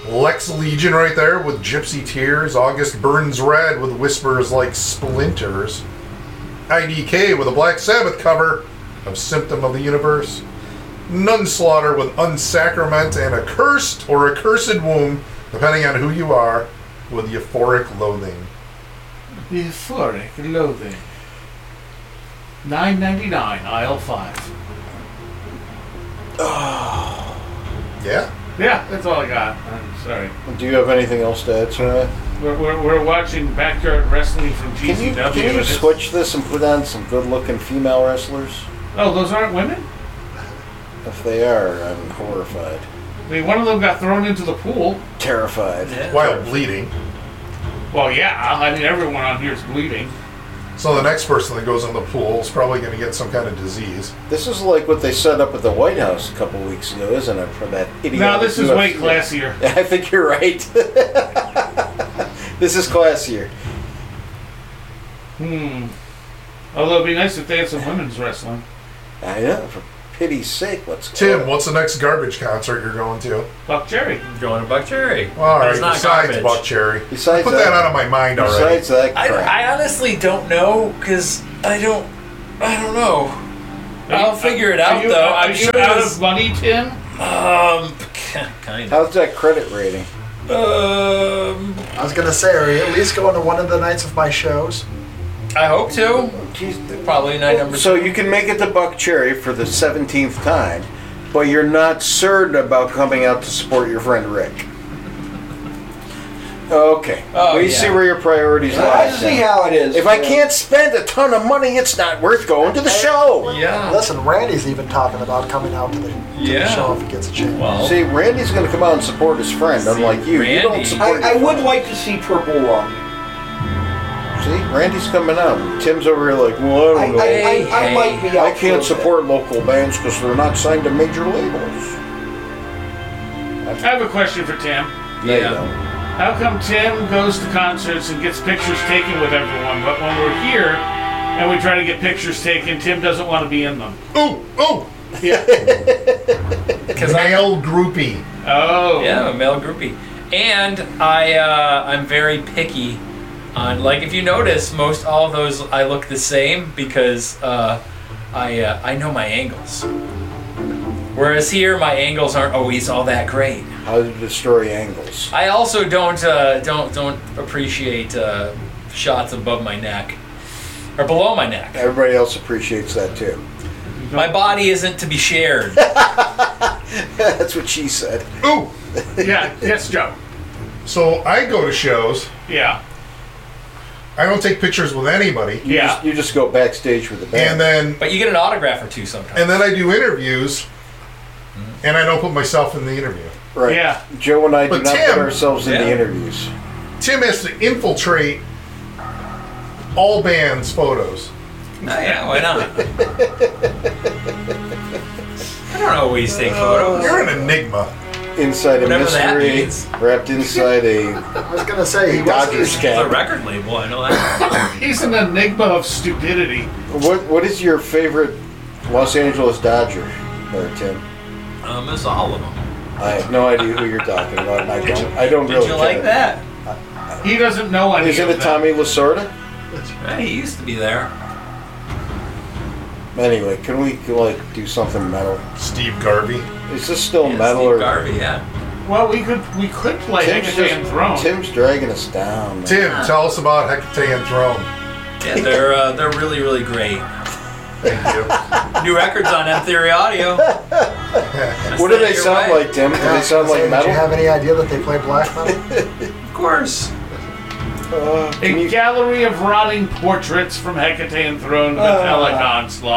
Lex Legion right there with Gypsy Tears. August Burns Red with Whispers Like Splinters. IDK with a Black Sabbath cover of Symptom of the Universe. Nunslaughter with Unsacrament and Accursed or Accursed Womb, depending on who you are, with Euphoric Loathing. Euphoric Loathing. $9.99, aisle 5. Yeah? Yeah, that's all I got. I'm sorry. Do you have anything else to add, sir? We're watching Backyard Wrestling from GCW. Can you switch this and put on some good-looking female wrestlers? Oh, those aren't women? If they are, I'm horrified. I mean, one of them got thrown into the pool. Terrified. Yeah. While bleeding. Well, yeah. I mean, everyone on here is bleeding. So the next person that goes in the pool is probably going to get some kind of disease. This is like what they set up at the White House a couple weeks ago, isn't it? For that idiot. No, this is way classier. I think you're right. This is classier. Although it'd be nice if they had some women's wrestling. I know. For pity's sake, let's go. Tim, what's the next garbage concert you're going to? Buck Cherry. I'm going to Buck Cherry. All right, It's not besides garbage. Buck Cherry. Besides Put that out of my mind already. Besides that crap. I honestly don't know because I don't know. I'll figure it out though. Are I'm you sure out there's- of money, Tim? kind of. How's that credit rating? I was gonna say, are you at least going to one of the nights of my shows? I hope to. Probably night number. So you can make it to Buck Cherry for the 17th time, but you're not certain about coming out to support your friend Rick. Okay. Oh, We yeah. see where your priorities lie. I see how it is. If I can't spend a ton of money, it's not worth going to the show. Yeah. Listen, Randy's even talking about coming out to the show if he gets a chance. Well, See, Randy's going to come out and support his friend, unlike you. You don't Randy. support I your would friend. like to see Purple Lung. See, Randy's coming out. Tim's over here like, well, I don't know. I might be out I can't for a bit. support local bands because they're not signed to major labels. I have a question for Tim. No, you Yeah. don't. How come Tim goes to concerts and gets pictures taken with everyone, but when we're here and we try to get pictures taken, Tim doesn't want to be in them? Ooh, ooh! Yeah. Male groupie. Oh. yeah, I'm a male groupie, and I'm very picky on, like, if you notice, most all of those I look the same because I know my angles. Whereas here, my angles aren't always all that great. How to destroy angles. I also don't appreciate shots above my neck or below my neck. Everybody else appreciates that too. My body isn't to be shared. That's what she said. Ooh! Yeah. Yes, Joe. So I go to shows. Yeah. I don't take pictures with anybody. Yeah. You just go backstage with the And band. then But you get an autograph or two sometimes. I do interviews, and I don't put myself in the interview. Right. Yeah. Joe and I do But not Tim- put ourselves in Yeah. the interviews. Tim has to infiltrate all bands' photos. Oh, yeah, why not? I don't always take photos. You're an enigma. Inside a Whatever that mystery, means. wrapped inside a I was gonna say, he Dodgers was It's a cap. record label, I know that. He's an enigma of stupidity. What is your favorite Los Angeles Dodger, there, Tim? It's all of them. I have no idea who you're talking about, and I don't Did really you care. like that? He doesn't know any Isn't of it that. Tommy Lasorda? He used to be there. Anyway, can we do something metal? Steve Garvey. Is this still Yeah, metal Steve or Garvey, yeah. Well, we could play Hecate and Throne. Tim's dragging us down. Man. Tim, tell us about Hecate and Throne. Yeah, they're really, really great. Thank you. New records on M Theory Audio. What do they Your sound way. like, Tim? Do Yeah, I they was sound gonna like say, metal? Did you have any idea that they play black metal? Of course. Can A you- gallery of rotting portraits from Hecate and Throne, Metallic Onslaught.